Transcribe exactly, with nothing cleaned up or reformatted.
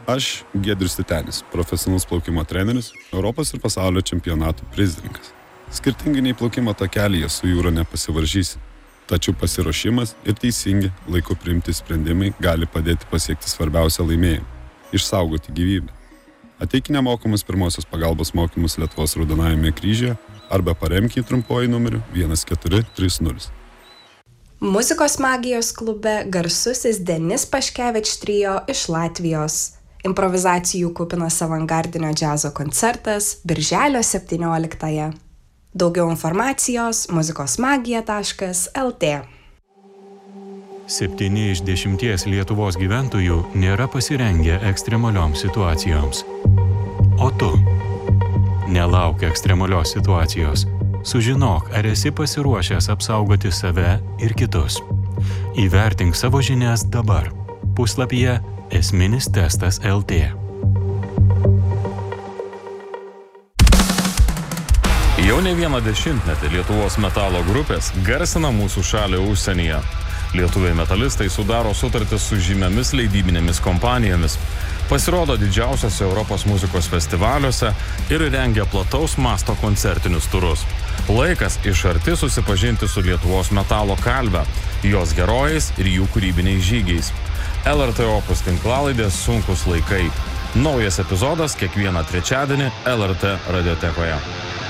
Aš Giedrius Titenis, profesionalus plaukimo treneris, Europos ir pasaulio čempionatų prizininkas. Skirtingai nei plaukimo takelyje su jūra nepasivaržysi, tačiau pasiruošimas ir teisingi laiku priimti sprendimai gali padėti pasiekti svarbiausią laimėjimą – išsaugoti gyvybę. Ateik į nemokamus pirmosios pagalbos mokymus Lietuvos Raudonajame kryžiuje arba paremk jį trumpuoju numeriu vienas keturi trys nulis. Muzikos magijos klube garsusis Denis Paškevič trio iš Latvijos. Improvizacijų kupinas avangardinio džiazo koncertas birželio septynioliktąją. Daugiau informacijos muzikosmagija taškas el tė. Septyni iš dešimties Lietuvos gyventojų nėra pasirengę ekstremalioms situacijoms. O tu? Nelauk ekstremalios situacijos. Sužinok, ar esi pasiruošęs apsaugoti save ir kitus. Įvertink savo žinias dabar. Puslapyje esminis testas el tė. Jau ne vieną dešimtmetį Lietuvos metalo grupės garsina mūsų šalį užsienyje. Lietuviai metalistai sudaro sutartis su žymiomis leidybinėmis kompanijomis, pasirodo didžiausiose Europos muzikos festivaliuose ir rengia plataus masto koncertinius turus. Laikas iš arti susipažinti su Lietuvos metalo kalve, jos herojais ir jų kūrybiniais žygiais. el er tė Opus tinklalaidės Sunkūs laikai. Naujas epizodas kiekvieną trečiadienį el er tė radiotekoje.